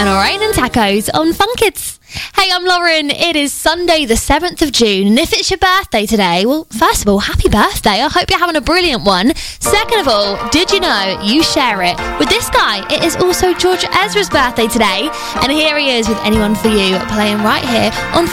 and Rain and Tacos on Fun Kids. Hey, I'm Lauren. It is Sunday the 7th of June, and if it's your birthday today, well, first of all, happy birthday. I hope you're having a brilliant one. Second of all, did you know you share it with this guy? It is also George Ezra's birthday today, and here he is with Anyone For You, playing right here on